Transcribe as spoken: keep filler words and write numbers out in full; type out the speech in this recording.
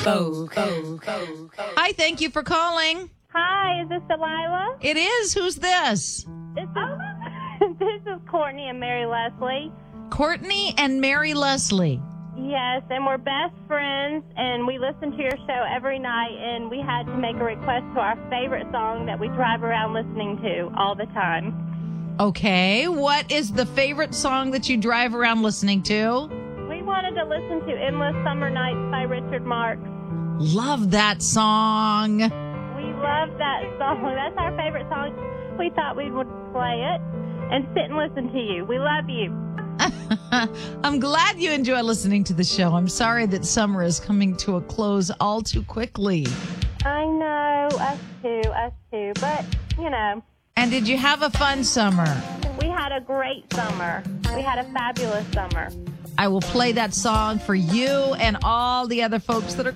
Bo, Bo, Bo. Hi, thank you for calling. Hi, is this Delilah? It is. Who's this? This is, this is Courtney and Mary Leslie. Courtney and Mary Leslie. Yes, and we're best friends, and we listen to your show every night, and we had to make a request to our favorite song that we drive around listening to all the time. Okay, what is the favorite song that you drive around listening to? We wanted to listen to Endless Summer Nights by Richard Marx. Love that song. We love that song. That's our favorite song. We thought we would play it and sit and listen to you. We love you. I'm glad you enjoy listening to the show. I'm sorry that summer is coming to a close all too quickly. I know, us too, us too. But, you know. And did you have a fun summer? We had a great summer. We had a fabulous summer. I will play that song for you and all the other folks that are